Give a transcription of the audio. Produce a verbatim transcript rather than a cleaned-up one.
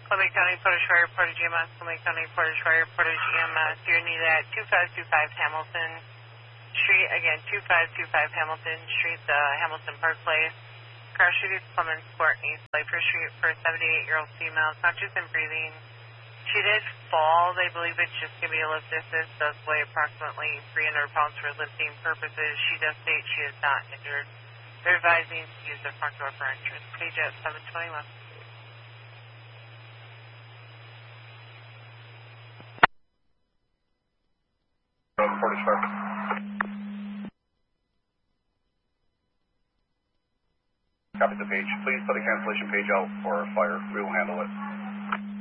Columbia County, Portage Fire, Portage E M S, Columbia County, Portage Fire, Portage E M S. You're needed at two five two five Hamilton Street. Again, two five two five Hamilton Street, the Hamilton Park Place. Crash City, Clemens Court, East Lifer Street for a seventy-eight-year-old female, conscious and breathing. She did fall. They believe it's just going to be a lift assist. Does weigh approximately three hundred pounds for lifting purposes. She does state she is not injured. They're advising to use the front door for entrance. Page at seven twenty-one. Portage Fire. Copy the page. Please put a cancellation page out for fire. We will handle it.